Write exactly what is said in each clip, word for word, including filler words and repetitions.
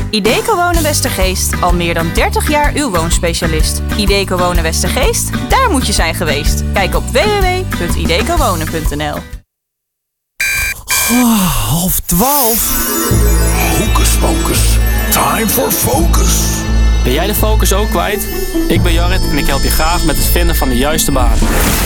Ideco Wonen Westergeest, al meer dan dertig jaar uw woonspecialist. Ideco Wonen Westergeest, daar moet je zijn geweest. Kijk op w w w punt ideco wonen punt n l. Oh, half twaalf. Hocus pocus, time for focus. Ben jij de focus ook kwijt? Ik ben Jarrit en ik help je graag met het vinden van de juiste baan.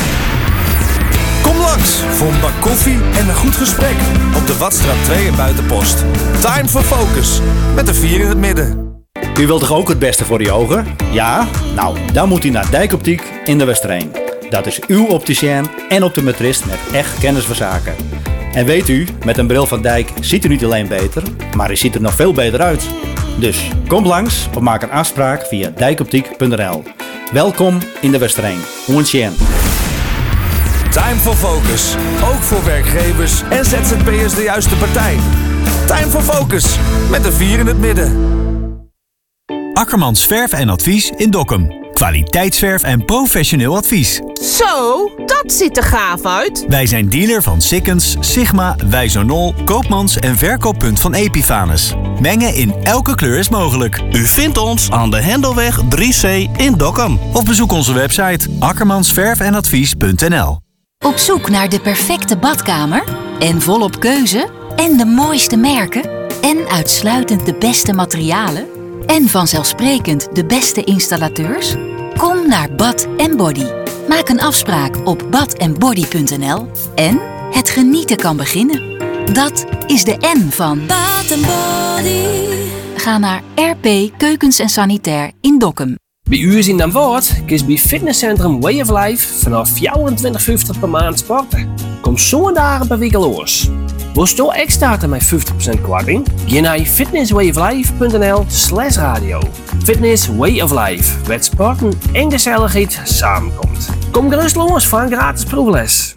Kom langs voor een bak koffie en een goed gesprek op de Watstraat twee in Buitenpost. Time for focus, met een vier in het midden. U wilt toch ook het beste voor uw ogen? Ja? Nou, dan moet u naar Dijkoptiek in de Westereen. Dat is uw opticien en optometrist met echt kennis van zaken. En weet u, met een bril van Dijk ziet u niet alleen beter, maar u ziet er nog veel beter uit. Dus kom langs of maak een afspraak via dijkoptiek punt n l. Welkom in de Westereen. Oentjen. Time for focus, ook voor werkgevers en Z Z P'ers de juiste partij. Time for focus, met een vier in het midden. Akkermans Verf en Advies in Dokkum. Kwaliteitsverf en professioneel advies. Zo, dat ziet er gaaf uit. Wij zijn dealer van Sikkens, Sigma, Wijzonol, Koopmans en verkooppunt van Epifanus. Mengen in elke kleur is mogelijk. U vindt ons aan de Hendelweg drie C in Dokkum. Of bezoek onze website akkermansverf en advies punt n l. Op zoek naar de perfecte badkamer? En volop keuze? En de mooiste merken? En uitsluitend de beste materialen? En vanzelfsprekend de beste installateurs? Kom naar Bad en Body. Maak een afspraak op bad en body punt n l en het genieten kan beginnen. Dat is de N van Bad and Body. Ga naar R P Keukens en Sanitair in Dokkum. Bij u is in Den Woord kies bij fitnesscentrum Way of Life vanaf vierentwintig vijftig per maand sporten. Kom zo'n dagen per week los. Wil je echt starten met vijftig procent korting? Ga naar fitnesswayoflife punt n l slash radio. Fitness Way of Life, waar sporten en gezelligheid samenkomt. Kom gerust los voor een gratis proefles.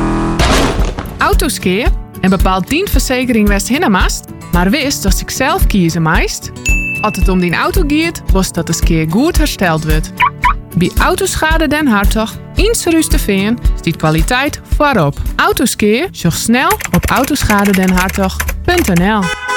Autoskeer en bepaalt dienstverzekering West Hinnamast, maar wist dat ik zelf kiezen meist. Als het om die auto gaat, was dat de skeer goed hersteld wordt. Bij Autoschade Den Hartog, Inserus te Veen, stiet kwaliteit voorop. Autoskeer, zorg snel op autoschadedenhartog punt n l.